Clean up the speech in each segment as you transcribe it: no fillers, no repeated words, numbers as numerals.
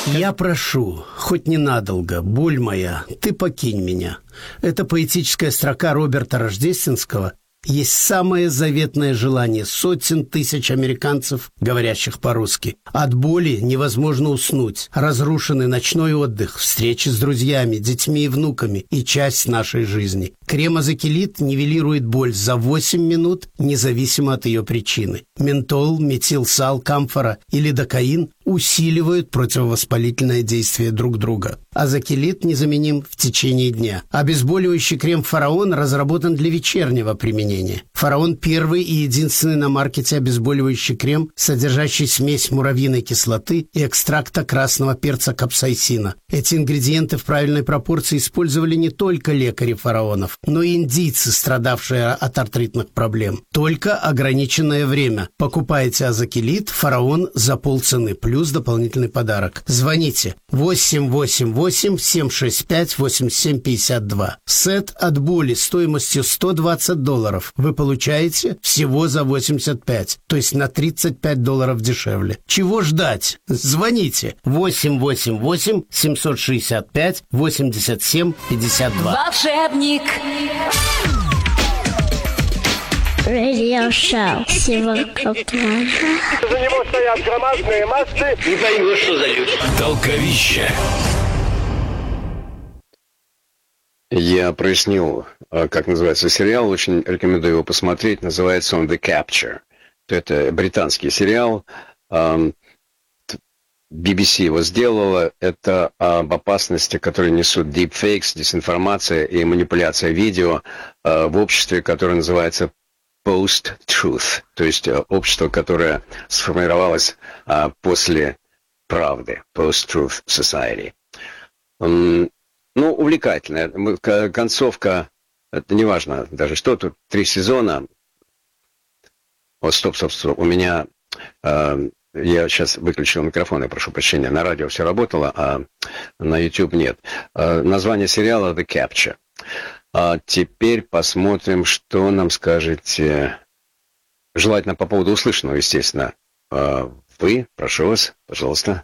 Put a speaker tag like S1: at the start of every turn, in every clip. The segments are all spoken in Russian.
S1: Я прошу, хоть ненадолго, боль моя, ты покинь меня. Это поэтическая строка Роберта Рождественского есть самое заветное желание сотен тысяч американцев, говорящих по-русски. От боли невозможно уснуть. Разрушенный ночной отдых, встречи с друзьями, детьми и внуками и часть нашей жизни. Крем-азокилит нивелирует боль за 8 минут, независимо от ее причины. Ментол, метилсал, камфора и лидокаин усиливают противовоспалительное действие друг друга. Азокилит незаменим в течение дня. Обезболивающий крем «Фараон» разработан для вечернего применения. «Фараон» – первый и единственный на маркете обезболивающий крем, содержащий смесь муравьиной кислоты и экстракта красного перца капсаицина. Эти ингредиенты в правильной пропорции использовали не только лекари фараонов, но и индийцы, страдавшие от артритных проблем. Только ограниченное время. Покупайте азокилит «Фараон» за полцены, плюс дополнительный подарок. Звоните 888-765-8752. Сет от боли стоимостью $120 вы получаете всего за 85, то есть на $35 дешевле. Чего ждать? Звоните 888-765-8752.
S2: Волшебник.
S3: Радиошоу. Сегодня
S4: За него стоят громадные массы.
S5: Не поймешь, что за люди.
S6: Толковище.
S7: Я прояснил, как называется сериал. Очень рекомендую его посмотреть. Называется он «The Capture». Это британский сериал. BBC его сделала. Это об опасности, которые несут deepfakes, дезинформация и манипуляция видео в обществе, которое называется post-truth, то есть общество, которое сформировалось после правды, post-truth society. Ну, увлекательная. Концовка, это не важно даже что, тут 3 сезона. Вот, стоп, у меня... Я сейчас выключил микрофон, я прошу прощения. На радио все работало, а на YouTube нет. Название сериала «The Capture». А теперь посмотрим, что нам скажете. Желательно по поводу услышанного, естественно. Вы, прошу вас, пожалуйста.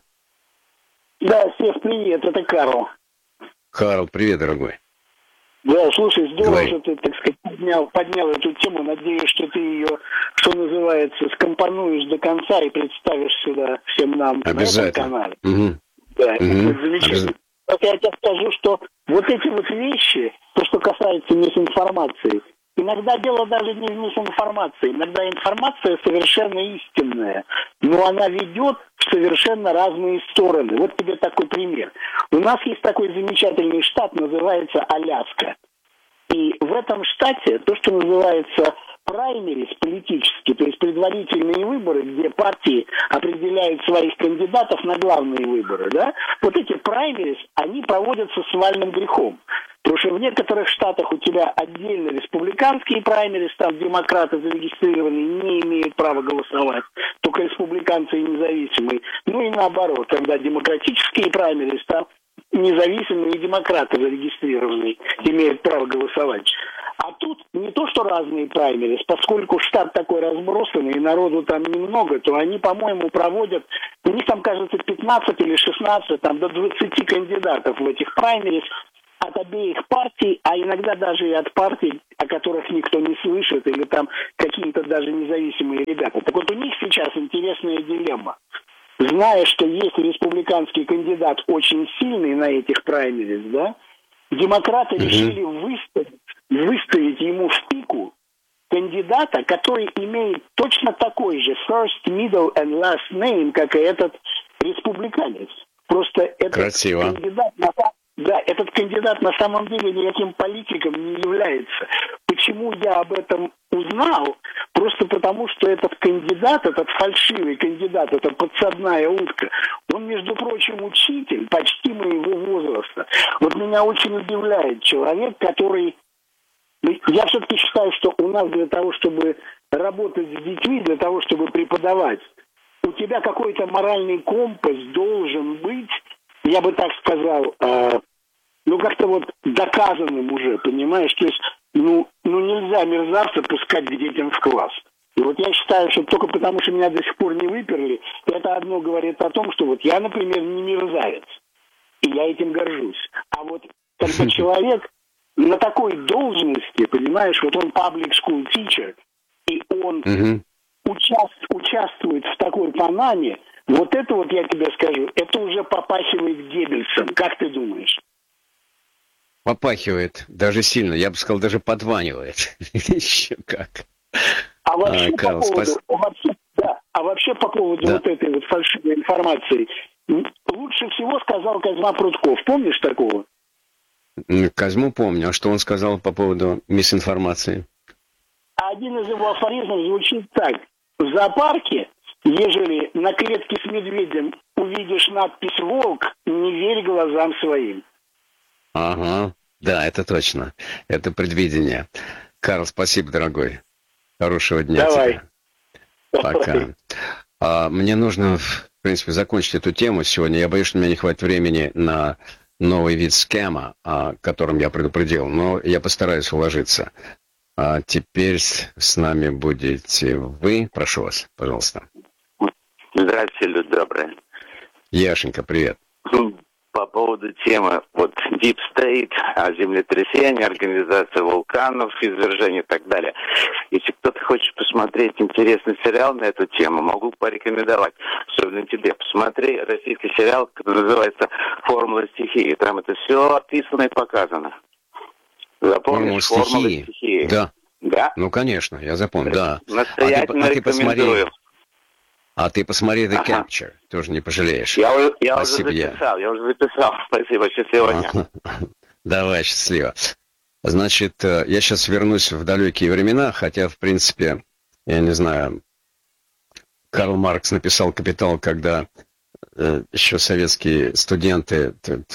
S4: Да, всех привет, это Карл.
S7: Карл, привет, дорогой.
S4: Да, слушай, здорово,
S7: Говори.
S4: что ты, так сказать, поднял эту тему. Надеюсь, что ты ее, что называется, скомпонуешь до конца и представишь сюда всем нам на этом канале.
S7: Угу.
S4: Да, это замечательно. Вот я тебе скажу, что вот эти вот вещи, то, что касается мисинформации, иногда дело даже не в мисинформации, иногда информация совершенно истинная, но она ведет в совершенно разные стороны. Вот тебе такой пример. У нас есть такой замечательный штат, называется Аляска. И в этом штате то, что называется праймерис политические, то есть предварительные выборы, где партии определяют своих кандидатов на главные выборы, да, вот эти праймерис, они проводятся с вальным грехом. Потому что в некоторых штатах у тебя отдельно республиканские праймерис, там демократы зарегистрированные не имеют права голосовать, только республиканцы и независимые. Ну и наоборот, когда демократические праймерис, там независимые и демократы зарегистрированные имеют право голосовать. А тут не то, что разные праймерис, поскольку штат такой разбросанный, и народу там немного, то они, по-моему, проводят, у них там, кажется, 15 или 16, там до 20 кандидатов в этих праймерис от обеих партий, а иногда даже и от партий, о которых никто не слышит, или там какие-то даже независимые ребята. Так вот, у них сейчас интересная дилемма. Зная, что если республиканский кандидат очень сильный на этих праймерис, да, демократы решили выставить ему в пику кандидата, который имеет точно такой же first, middle and last name, как и этот республиканец. Просто этот кандидат на самом деле никаким политиком не является. Почему я об этом узнал? Просто потому, что этот кандидат, этот фальшивый кандидат, эта подсадная утка, он, между прочим, учитель почти моего возраста. Вот меня очень удивляет человек, который... Я все-таки считаю, что у нас для того, чтобы работать с детьми, для того, чтобы преподавать, у тебя какой-то моральный компас должен быть, я бы так сказал, как-то вот доказанным уже, понимаешь? То есть, нельзя мерзавца пускать к детям в класс. И вот я считаю, что только потому, что меня до сих пор не выперли, это одно говорит о том, что вот я, например, не мерзавец. И я этим горжусь. А вот когда человек на такой должности, понимаешь, вот он public school teacher, и он участвует в такой Панаме, вот это вот, я тебе скажу, это уже попахивает Геббельсом. Как ты думаешь?
S7: Попахивает, даже сильно, я бы сказал, даже подванивает. Еще как.
S4: А вообще, по поводу вот этой вот фальшивой информации, лучше всего сказал Козьма Прутков. Помнишь такого?
S7: Козьму помню. А что он сказал по поводу мисинформации?
S4: Один из его афоризмов звучит так. В зоопарке, ежели на клетке с медведем увидишь надпись «Волк», не верь глазам своим.
S7: Ага, да, это точно. Это предвидение. Карл, спасибо, дорогой. Хорошего дня тебе. Пока. Мне нужно, в принципе, закончить эту тему сегодня. Я боюсь, что у меня не хватит времени на новый вид скама, о котором я предупредил, но я постараюсь уложиться. А теперь с нами будете вы. Прошу вас, пожалуйста.
S2: Здравствуйте, люди добрые.
S7: Яшенька, привет.
S2: По поводу темы вот Deep State, землетрясения, организация вулканов, извержений и так далее. Если кто-то хочет посмотреть интересный сериал на эту тему, могу порекомендовать, особенно тебе. Посмотри российский сериал, который называется «Формула стихии». Там это все описано и показано. Запомнишь? Формула стихии.
S7: Да.
S2: Да?
S7: Ну, конечно, я запомнил, да.
S2: Настоятельно рекомендую.
S7: А ты посмотри The Capture, тоже не пожалеешь.
S2: Я уже записал. Спасибо, счастливо дня.
S7: Давай, счастливо. Значит, я сейчас вернусь в далекие времена, хотя, в принципе, я не знаю, Карл Маркс написал «Капитал», когда еще советские студенты...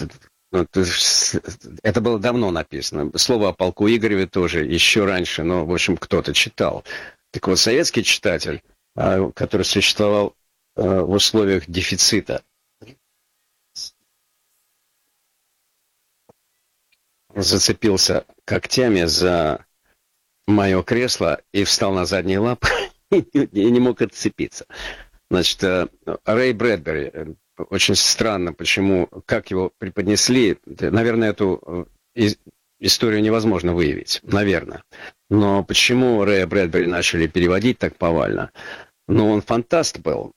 S7: Это было давно написано. Слово о полку Игореве тоже еще раньше, но, в общем, кто-то читал. Так вот, советский читатель, который существовал в условиях дефицита, зацепился когтями за мое кресло и встал на задние лапы и не мог отцепиться. Значит, Рэй Брэдбери, очень странно, как его преподнесли. Наверное, эту историю невозможно выявить, наверное. Но почему Рэя Брэдбери начали переводить так повально? Ну, он фантаст был.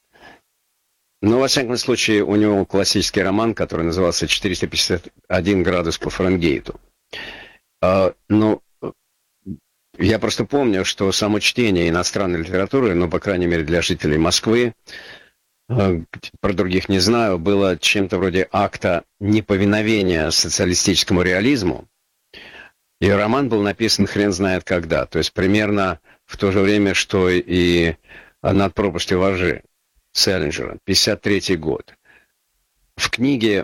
S7: Но, во всяком случае, у него классический роман, который назывался «451 градус по Фаренгейту». Но я просто помню, что само чтение иностранной литературы, ну, по крайней мере, для жителей Москвы, про других не знаю, было чем-то вроде акта неповиновения социалистическому реализму. И роман был написан хрен знает когда. То есть примерно в то же время, что и «Над пропастью во ржи» Селлинджера, 1953 год. В книге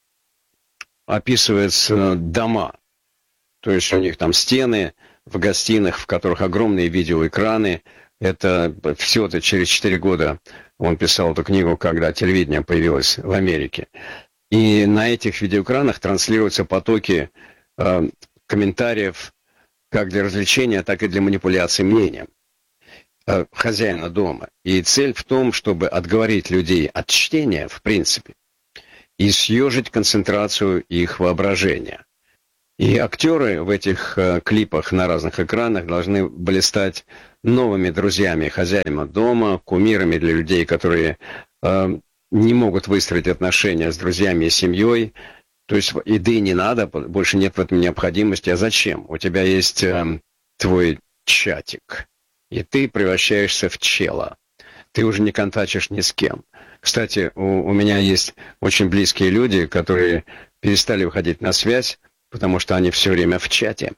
S7: описываются дома. То есть у них там стены в гостиных, в которых огромные видеоэкраны. Это все-то через 4 года он писал эту книгу, когда телевидение появилось в Америке. И на этих видеоэкранах транслируются потоки комментариев как для развлечения, так и для манипуляции мнением хозяина дома. И цель в том, чтобы отговорить людей от чтения, в принципе, и съежить концентрацию их воображения. И актеры в этих клипах на разных экранах должны были стать новыми друзьями хозяина дома, кумирами для людей, которые не могут выстроить отношения с друзьями и семьей. То есть еды не надо, больше нет в этом необходимости. А зачем? У тебя есть твой чатик, и ты превращаешься в чела. Ты уже не контачишь ни с кем. Кстати, у меня есть очень близкие люди, которые перестали выходить на связь, потому что они все время в чате.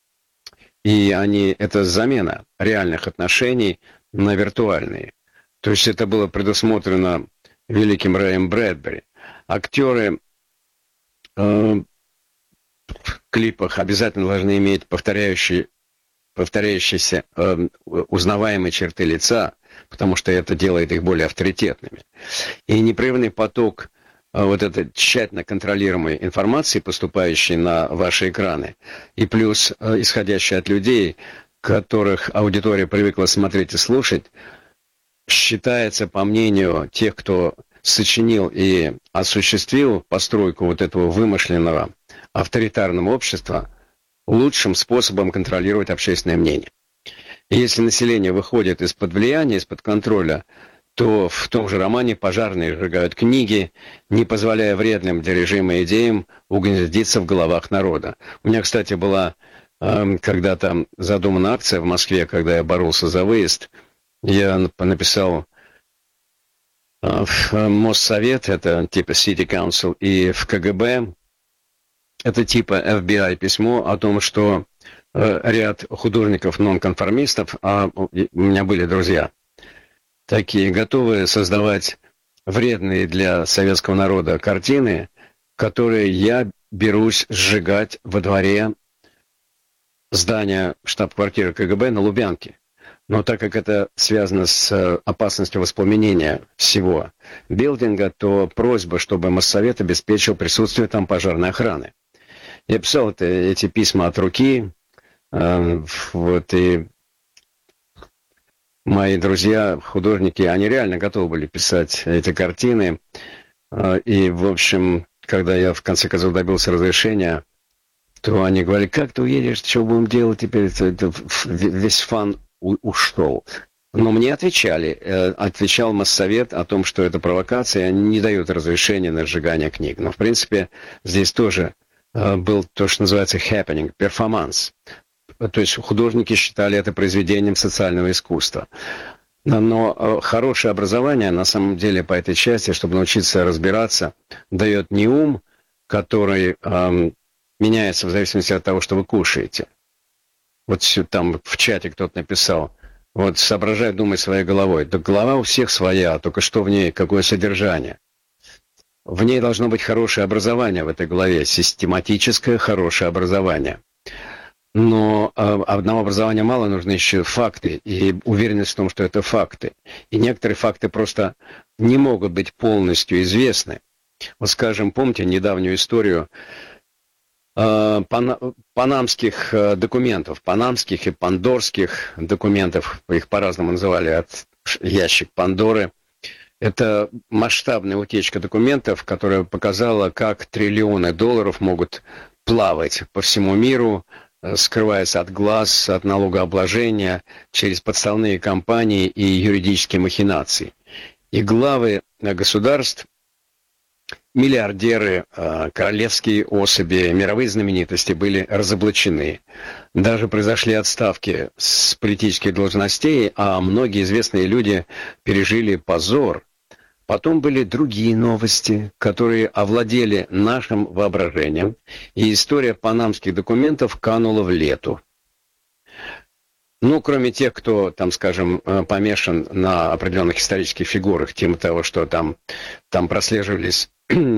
S7: И это замена реальных отношений на виртуальные. То есть это было предусмотрено великим Рэем Брэдбери. Актеры в клипах обязательно должны иметь повторяющиеся узнаваемые черты лица, потому что это делает их более авторитетными. И непрерывный поток вот этой тщательно контролируемой информации, поступающей на ваши экраны, и плюс исходящей от людей, которых аудитория привыкла смотреть и слушать, считается, по мнению тех, кто сочинил и осуществил постройку вот этого вымышленного авторитарного общества, лучшим способом контролировать общественное мнение. И если население выходит из-под влияния, из-под контроля, то в том же романе пожарные сжигают книги, не позволяя вредным для режима идеям угнездиться в головах народа. У меня, кстати, была когда-то задумана акция в Москве, когда я боролся за выезд. Я написал в Моссовет, это типа City Council, и в КГБ, это типа FBI письмо о том, что ряд художников-нонконформистов, а у меня были друзья, такие готовые создавать вредные для советского народа картины, которые я берусь сжигать во дворе здания штаб-квартиры КГБ на Лубянке. Но так как это связано с опасностью воспламенения всего билдинга, то просьба, чтобы Моссовет обеспечил присутствие там пожарной охраны. Я писал эти письма от руки, вот, и мои друзья, художники, они реально готовы были писать эти картины. И, в общем, когда я в конце концов добился разрешения, то они говорили: как ты уедешь, что будем делать теперь, это весь фан ушел. Но мне отвечал Моссовет о том, что это провокация, они не дают разрешения на сжигание книг. Но, в принципе, здесь тоже был то, что называется happening, перформанс. То есть художники считали это произведением социального искусства. Но хорошее образование, на самом деле, по этой части, чтобы научиться разбираться, дает не ум, который меняется в зависимости от того, что вы кушаете. Вот там в чате кто-то написал: вот соображай, думай своей головой. Да голова у всех своя, только что в ней, какое содержание. В ней должно быть хорошее образование в этой голове, систематическое хорошее образование. Но одного образования мало, нужны еще факты и уверенность в том, что это факты. И некоторые факты просто не могут быть полностью известны. Вот, скажем, помните недавнюю историю панамских документов, панамских и пандорских документов, их по-разному называли, от ящик Пандоры. Это масштабная утечка документов, которая показала, как триллионы долларов могут плавать по всему миру, скрываясь от глаз, от налогообложения, через подставные компании и юридические махинации. И главы государств, миллиардеры, королевские особи, мировые знаменитости были разоблачены. Даже произошли отставки с политических должностей, а многие известные люди пережили позор. Потом были другие новости, которые овладели нашим воображением, и история панамских документов канула в лету. Ну, кроме тех, кто, там, скажем, помешан на определенных исторических фигурах, тем того, что там прослеживались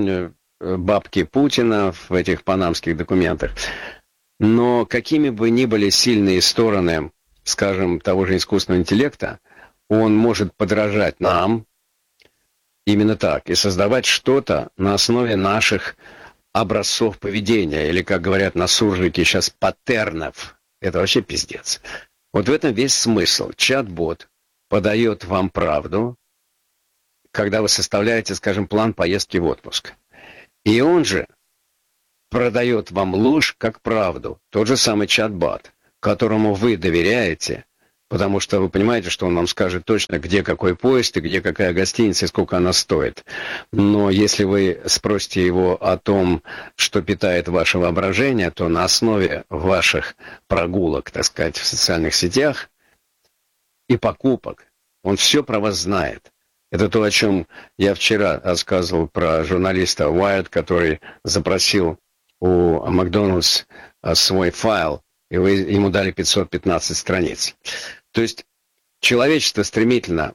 S7: бабки Путина в этих панамских документах. Но какими бы ни были сильные стороны, скажем, того же искусственного интеллекта, он может подражать нам, именно так, и создавать что-то на основе наших образцов поведения, или, как говорят на суржике сейчас, паттернов. Это вообще пиздец. Вот в этом весь смысл. Чат-бот подает вам правду, когда вы составляете, скажем, план поездки в отпуск. И он же продает вам ложь как правду. Тот же самый чат-бот, которому вы доверяете, потому что вы понимаете, что он вам скажет точно, где какой поезд и где какая гостиница и сколько она стоит. Но если вы спросите его о том, что питает ваше воображение, то на основе ваших прогулок, так сказать, в социальных сетях и покупок, он все про вас знает. Это то, о чем я вчера рассказывал про журналиста Wired, который запросил у Макдональдс свой файл, и вы ему дали 515 страниц. То есть человечество стремительно,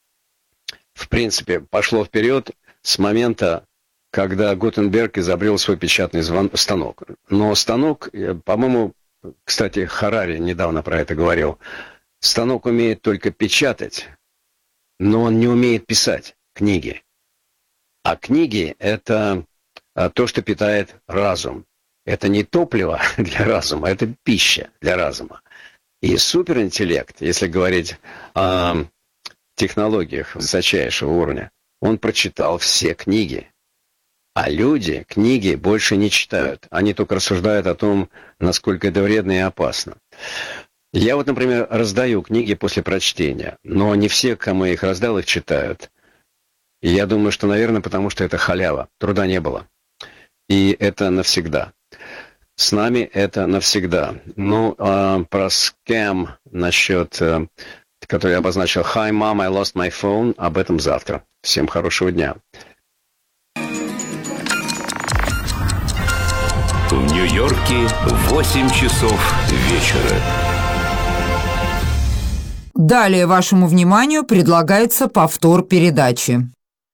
S7: в принципе, пошло вперед с момента, когда Гутенберг изобрел свой печатный станок. Но станок, по-моему, кстати, Харари недавно про это говорил, станок умеет только печатать, но он не умеет писать книги. А книги — это то, что питает разум. Это не топливо для разума, это пища для разума. И суперинтеллект, если говорить о технологиях высочайшего уровня, он прочитал все книги. А люди книги больше не читают. Они только рассуждают о том, насколько это вредно и опасно. Я вот, например, раздаю книги после прочтения, но не все, кому я их раздал, их читают. И я думаю, что, наверное, потому что это халява. Труда не было. И это навсегда. С нами это навсегда. Ну, про скэм насчет, который я обозначил «Hi, Mom, I lost my phone», об этом завтра. Всем хорошего дня.
S3: В Нью-Йорке 8 часов вечера.
S5: Далее вашему вниманию предлагается повтор передачи.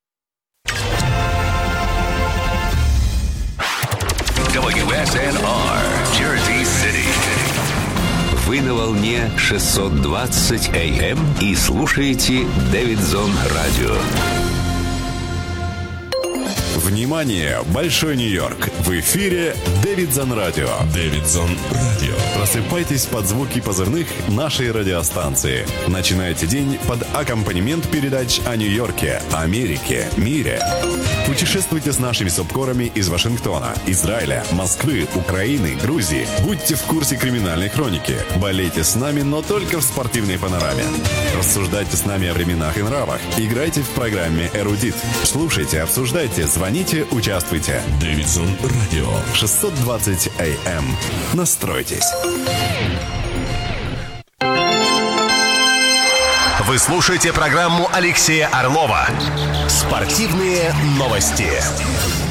S3: WSNR, Jersey City. Вы на волне 620 AM и слушаете Дэвидсон Радио.
S6: Внимание! Большой Нью-Йорк! В эфире Дэвидсон Радио. Дэвидсон Радио. Просыпайтесь под звуки позывных нашей радиостанции. Начинайте день под аккомпанемент передач о Нью-Йорке, Америке, мире. Путешествуйте с нашими субкорами из Вашингтона, Израиля, Москвы, Украины, Грузии. Будьте в курсе криминальной хроники. Болейте с нами, но только в спортивной панораме. Рассуждайте с нами о временах и нравах. Играйте в программе «Эрудит». Слушайте, обсуждайте, звоните, участвуйте. Дэвидсон Радио. 620 AM. Настройтесь.
S8: Вы слушаете программу Алексея Орлова «Спортивные новости».